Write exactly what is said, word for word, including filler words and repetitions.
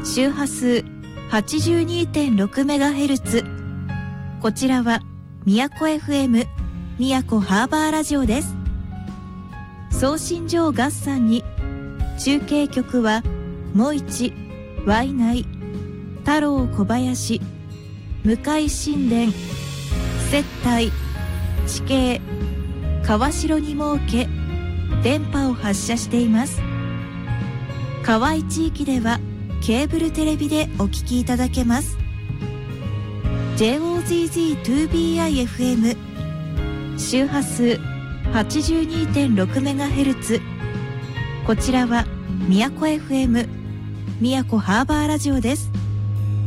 周波数 はちじゅうにてんろくメガヘルツ。こちらは宮古 エフエム 宮古ハーバーラジオです。送信所を合算に中継局はもいち、ワイナイ、太郎小林、向井新田、接待、地形、川代に設け電波を発射しています。河合地域ではケーブルテレビでお聞きいただけます。 ジェイオーゼットゼットツービーアイエフエム 周波数 はちじゅうにてんろくメガヘルツ。こちらは宮古 エフエム 宮古ハーバーラジオです。